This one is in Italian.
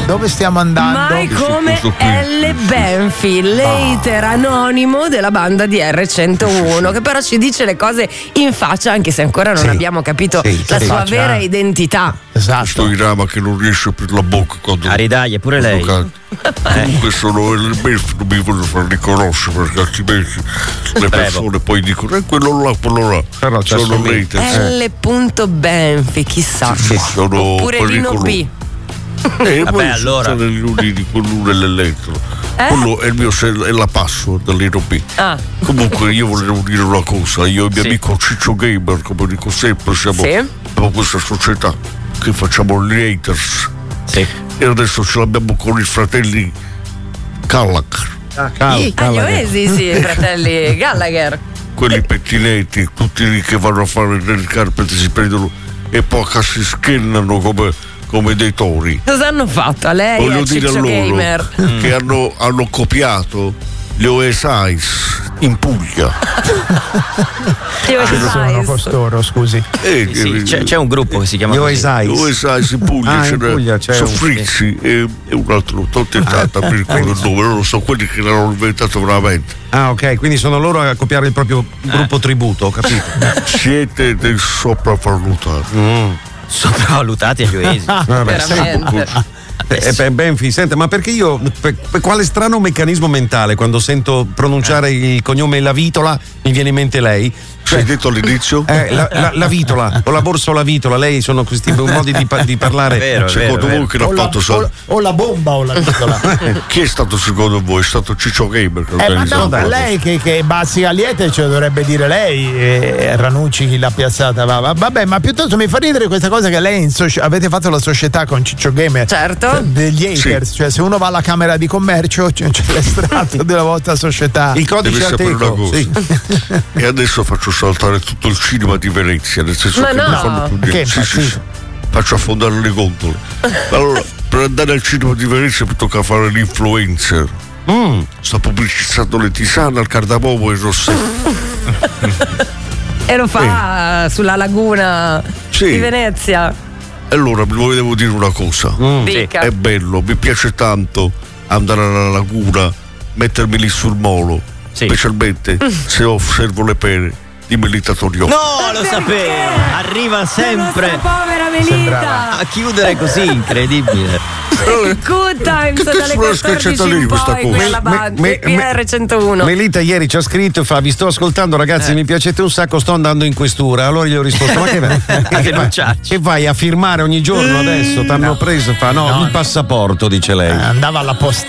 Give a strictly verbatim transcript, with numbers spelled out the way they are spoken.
dove stiamo andando? Mai come Elle Banfi, l'hater anonimo della banda di erre centouno, che però ci dice le cose in faccia, anche se ancora non Sì. abbiamo capito Sì, la sì. sua Faccia. vera identità. Esatto. Sto in rama che non riesce a aprire la bocca quando. A ridaglia, pure lei. quando canta. Comunque sono Elle Banfi, non mi voglio far riconoscere perché altrimenti le persone poi dicono eh, quello là, quello là. Però ci sono assomiglia. haters. Elle Banfi, chissà. Sì, sono Oppure Rino B. pericolosi. Eh, Vabbè, poi allora. sono gli uniti con l'uno e l'elettro. Eh? Quello è il mio cell- è la password dell'Rino B. Ah. Comunque io volevo dire una cosa, io e il mio Sì. amico Ciccio Gamer, come dico sempre, siamo Sì. abbiamo questa società che facciamo gli haters. Sì. E adesso ce l'abbiamo con i fratelli Gallagher, Ah, cala, Ah, gli cala, Oesi, sì, fratelli Gallagher. quelli pettinetti, tutti lì che vanno a fare nel carpet, si prendono e poi si schennano come, come dei tori. Cosa hanno fatto a lei e Voglio a dire a Ciccio loro Gamer? che hanno, hanno copiato gli Oasis in Puglia. Gli Chi sono Oasis. costoro, scusi? E, Sì, c'è, c'è un gruppo che si chiama Gli così. Oasis. Oasis in Puglia, Ah, ce in n'è Puglia c'è su un- Frizzi e, e un altro, t'ho tentata per quello il nome, loro sono quelli che l'hanno inventato veramente. Ah, ok, quindi sono loro a copiare il proprio gruppo tributo, ho capito. Siete dei sopravvalutati. Mm. Sopravvalutati agli Oasis. Vabbè, Veramente. Eh, beh, Benfi, senta, ma perché io, per, per quale strano meccanismo mentale quando sento pronunciare il cognome La Vitola mi viene in mente lei? Hai detto all'inizio? Eh, la, la, la Vitola, o la borsa o la Vitola, lei sono questi modi di, pa- di parlare. È vero, è Secondo vero, voi che l'ha O la, fatto o, solo? o la bomba o la piccola. Chi è stato secondo voi? È stato Ciccio Gamer che ha Eh, ma organizzato no, ma la cosa. lei che, che bazzica liete ce lo dovrebbe dire lei, e Ranucci chi l'ha piazzata. Va, va- vabbè, ma piuttosto mi fa ridere questa cosa che lei in soci- avete fatto la società con Ciccio Gamer. Certo. Degli haters, cioè se uno va alla Camera di Commercio c'è, c'è l'estratto della vostra società. Il codice Devi sapere una Ateco. cosa. Sì. E adesso faccio saltare tutto il cinema di Venezia, nel senso Ma che no. non fanno più Che niente. Sì, sì, sì. Faccio affondare le gondole. Allora, per andare al cinema di Venezia mi tocca fare l'influencer. Mm. Sto pubblicizzando le tisane al cardamomo e il rossetto. E lo fa sulla laguna Sì. di Venezia. Allora, vi volevo dire una cosa. Mm. Dica. È bello, mi piace tanto andare alla laguna, mettermi lì sul molo, Sì. specialmente se osservo le pere di Melita Torione. No, lo sapevo! Arriva sempre Povera Melita. a chiudere così, incredibile. Good times Che dalle cazzo me l'ha schiacciata quattordici lì in questa poi cosa? qui alla banda Me- qui me- a erre centouno. Melita ieri ci ha scritto e fa: vi sto ascoltando ragazzi, mi piacete un sacco, sto andando in questura. Allora gli ho risposto: ma che vai, che vai, denunciarci. che vai a firmare ogni giorno adesso? T'hanno preso? Fa no, il passaporto, dice lei. Eh, andava alla posta